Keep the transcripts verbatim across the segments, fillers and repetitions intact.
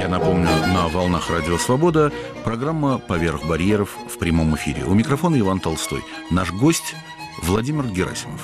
напомню, на волнах Радио Свобода программа «Поверх барьеров» в прямом эфире. У микрофона Иван Толстой. Наш гость Владимир Герасимов.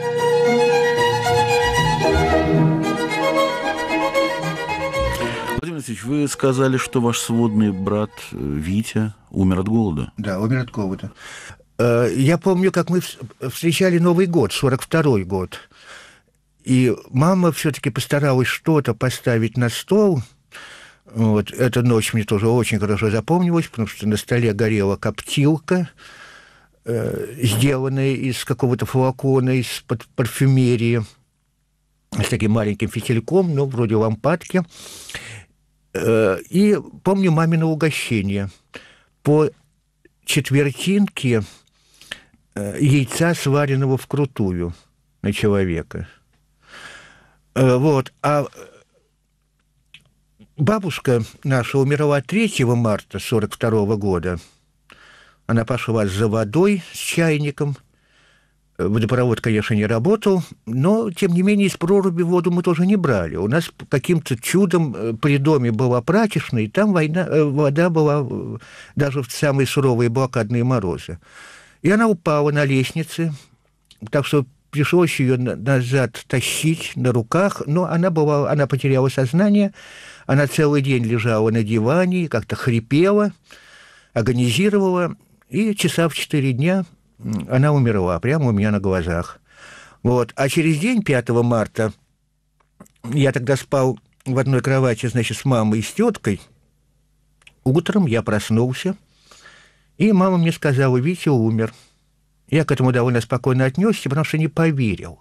Владимир Алексеевич, вы сказали, что ваш сводный брат Витя умер от голода. Да, умер от голода. Я помню, как мы встречали Новый год, сорок второй год. И мама все-таки постаралась что-то поставить на стол. Вот. Эта ночь мне тоже очень хорошо запомнилась, потому что на столе горела коптилка, э, сделанная из какого-то флакона, из-под парфюмерии, с таким маленьким фитильком, ну, вроде лампадки. Э, и помню мамино угощение. По четвертинке э, яйца, сваренного вкрутую на человека. Э, вот. А бабушка наша умерла третьего марта сорок второго года. Она пошла за водой с чайником. Водопровод, конечно, не работал, но, тем не менее, из проруби воду мы тоже не брали. У нас каким-то чудом при доме была прачечная, и там война, вода была даже в самые суровые блокадные морозы. И она упала на лестнице, так что пришлось ее назад тащить на руках, но она, была, она потеряла сознание. Она целый день лежала на диване, как-то хрипела, агонизировала, и часа в четыре дня она умерла прямо у меня на глазах. Вот. А через день, пятого марта, я тогда спал в одной кровати, значит, с мамой и с теткой. Утром я проснулся, и мама мне сказала: «Витя умер». Я к этому довольно спокойно отнесся, потому что не поверил.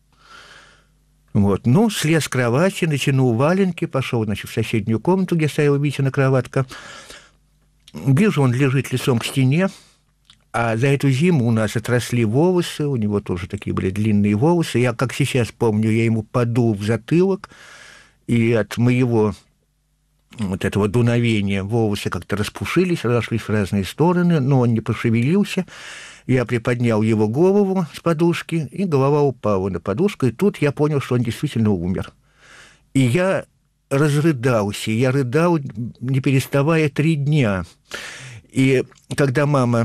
Вот. Ну, слез с кровати, натянул валенки, пошел, значит, в соседнюю комнату, где стояла Витина кроватка. Вижу, он лежит лицом к стене, а за эту зиму у нас отросли волосы, у него тоже такие были длинные волосы. Я, как сейчас помню, я ему подул в затылок, и от моего вот этого дуновения волосы как-то распушились, разошлись в разные стороны, но он не пошевелился. Я приподнял его голову с подушки, и голова упала на подушку, и тут я понял, что он действительно умер. И я разрыдался, я рыдал, не переставая, три дня. И когда мама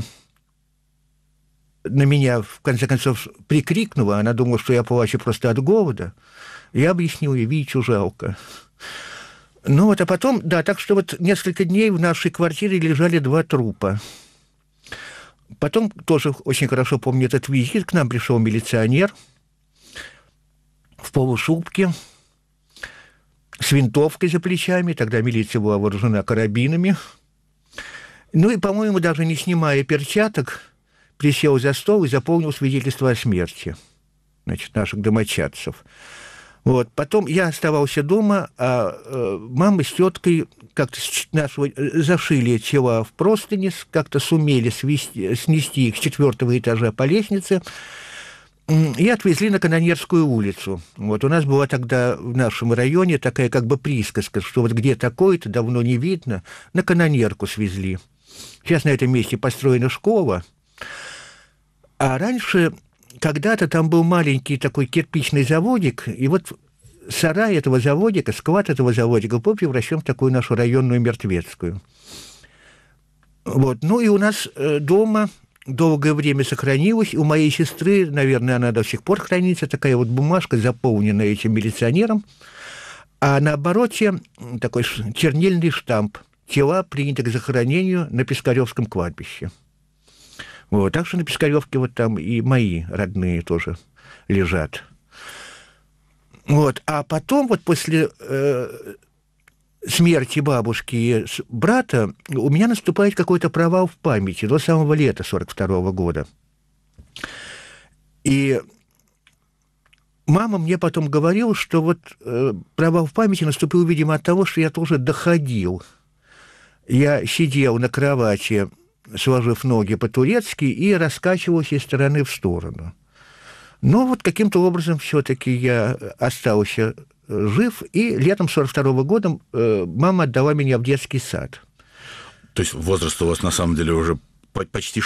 на меня, в конце концов, прикрикнула, она думала, что я плачу просто от голода, я объяснил ей: Витю жалко. Ну вот, а потом, да, так что вот несколько дней в нашей квартире лежали два трупа. Потом тоже очень хорошо помню этот визит. К нам пришел милиционер в полушубке, с винтовкой за плечами. Тогда милиция была вооружена карабинами. Ну и, по-моему, даже не снимая перчаток, присел за стол и заполнил свидетельство о смерти, значит, наших домочадцев. Вот. Потом я оставался дома, а э, мама с теткой как-то с нашего зашили тела в простыни, как-то сумели свести, снести их с четвертого этажа по лестнице и отвезли на Канонерскую улицу. Вот. У нас была тогда в нашем районе такая как бы присказка, что вот где такое-то давно не видно, на Канонерку свезли. Сейчас на этом месте построена школа, а раньше когда-то там был маленький такой кирпичный заводик, и вот сарай этого заводика, склад этого заводика был превращен в такую нашу районную мертвецкую. Вот. Ну и у нас э, дома долгое время сохранилась, у моей сестры, наверное, она до сих пор хранится, такая вот бумажка, заполненная этим милиционером, а на обороте такой чернильный штамп: «Тела приняты к захоронению на Пискаревском кладбище». Вот, так что на Пискаревке вот там и мои родные тоже лежат. Вот, а потом вот после э, смерти бабушки и брата у меня наступает какой-то провал в памяти до самого лета сорок второго года. И мама мне потом говорила, что вот э, провал в памяти наступил, видимо, от того, что я тоже доходил. Я сидел на кровати, сложив ноги по-турецки, и раскачивался из стороны в сторону. Но вот каким-то образом все-таки я остался жив, и летом сорок второго года э, мама отдала меня в детский сад. То есть возраст у вас на самом деле уже почти